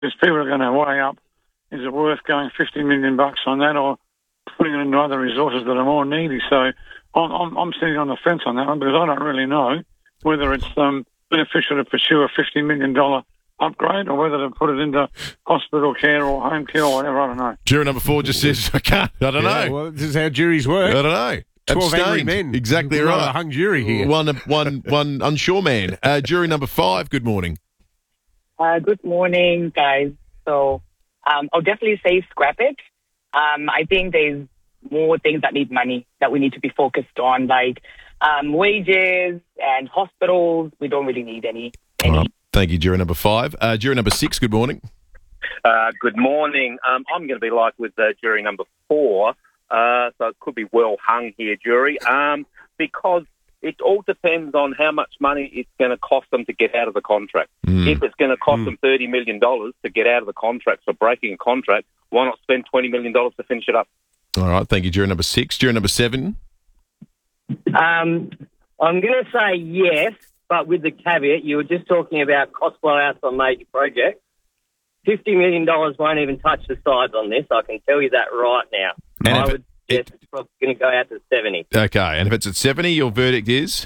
because people are going to weigh up, is it worth going $50 million on that or putting it into other resources that are more needy? So I'm sitting on the fence on that one because I don't really know whether it's beneficial to pursue a $50 million upgrade or whether to put it into hospital care or home care or whatever. I don't know. Juror number 4 just says, I can't. I don't know. Well, this is how juries work. I don't know. 12 angry Abstained. men. Exactly We've got right. a hung jury here. One unsure man. Jury number 5, good morning. Good morning, guys. So I'll definitely say scrap it. I think there's more things that need money that we need to be focused on, like wages and hospitals. We don't really need any. All right. Thank you, jury number 5. Jury number 6, good morning. Good morning. I'm going to be like with jury number 4, so it could be well hung here, jury, because it all depends on how much money it's going to cost them to get out of the contract. If it's going to cost them $30 million to get out of the contract for breaking a contract, why not spend $20 million to finish it up? All right, thank you, jury number 6. Jury number 7. I'm going to say yes, but with the caveat, you were just talking about cost blowouts on major projects. $50 million won't even touch the sides on this. I can tell you that right now. And I would guess it's probably going to go out to 70. Okay, and if it's at 70, your verdict is?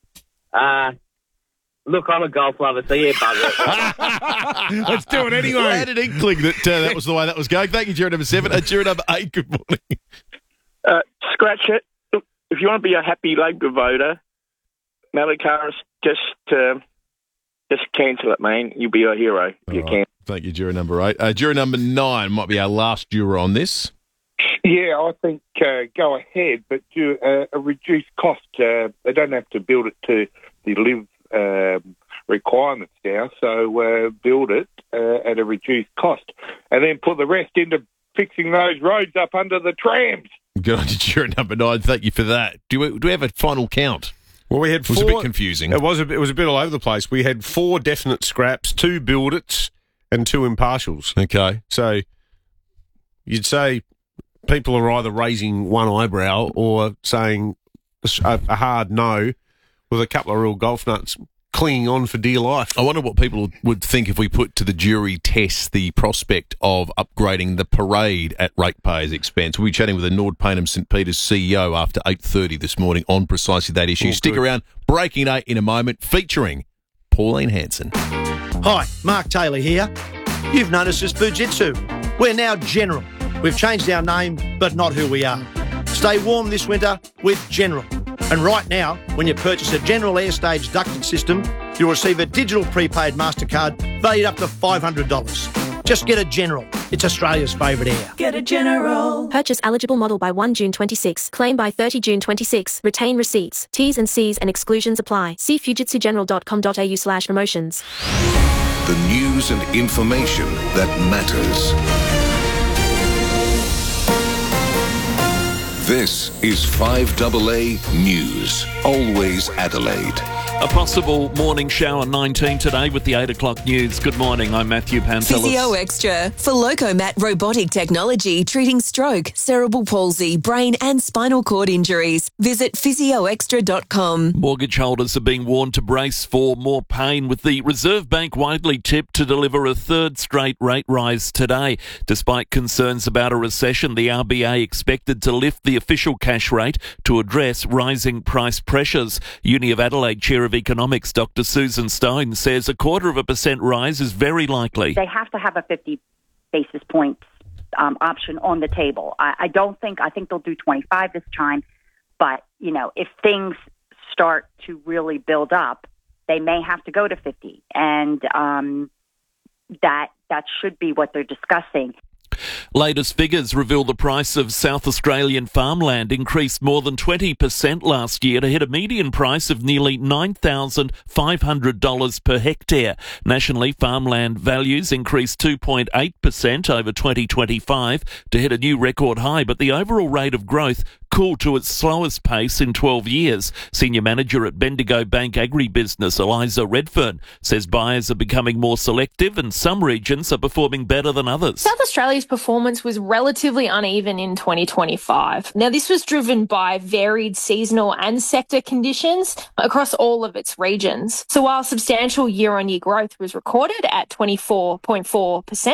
Look, I'm a golf lover, so yeah, bugger it. Let's do it anyway. I had an inkling that that was the way that was going. Thank you, jury number 7. Jury number 8, good morning. Scratch it. Look, if you want to be a happy Labor voter, Malakaris, just cancel it, man. You'll be a hero. You can. Thank you, jury number 8. Jury number 9 might be our last juror on this. Yeah, I think go ahead, but do a reduced cost. They don't have to build it to the live requirements now, so build it at a reduced cost, and then put the rest into fixing those roads up under the trams. Good on you, jury number 9. Thank you for that. Do we have a final count? Well, we had 4. It was a bit confusing. It was a bit all over the place. We had 4 definite scraps, 2 build-its, and 2 impartials. Okay. So you'd say people are either raising one eyebrow or saying a hard no with a couple of real golf nuts clinging on for dear life. I wonder what people would think if we put to the jury test the prospect of upgrading the parade at ratepayers' expense. We'll be chatting with the Nord Paynham St Peters CEO after 8:30 this morning on precisely that issue. Stick around. Breaking 8 in a moment, featuring Pauline Hanson. Hi, Mark Taylor here. You've noticed us Fujitsu. We're now General. We've changed our name, but not who we are. Stay warm this winter with General. And right now, when you purchase a General Airstage ducted system, you'll receive a digital prepaid MasterCard valued up to $500. Just get a General. It's Australia's favourite air. Get a General. Purchase eligible model by 1 June 26. Claim by 30 June 26. Retain receipts. T's and C's and exclusions apply. See fujitsugeneral.com.au/promotions. The news and information that matters. This is 5AA News. Always Adelaide. A possible morning shower 19 today with the 8 o'clock news. Good morning, I'm Matthew Pantelis. Physio Extra for Locomat robotic technology treating stroke, cerebral palsy, brain and spinal cord injuries. Visit physioextra.com. Mortgage holders are being warned to brace for more pain, with the Reserve Bank widely tipped to deliver a third straight rate rise today. Despite concerns about a recession, the RBA expected to lift the official cash rate to address rising price pressures. Uni of Adelaide Chair of Economics, Dr. Susan Stone, says 0.25% rise is very likely. They have to have a 50 basis points option on the table. I think they'll do 25 this time, but, you know, if things start to really build up, they may have to go to 50, and that should be what they're discussing. Latest figures reveal the price of South Australian farmland increased more than 20% last year to hit a median price of nearly $9,500 per hectare. Nationally, farmland values increased 2.8% over 2025 to hit a new record high, but the overall rate of growth cooled to its slowest pace in 12 years. Senior Manager at Bendigo Bank Agribusiness, Eliza Redfern, says buyers are becoming more selective and some regions are performing better than others. South Australia's performance was relatively uneven in 2025. Now, this was driven by varied seasonal and sector conditions across all of its regions. So while substantial year-on-year growth was recorded at 24.4%,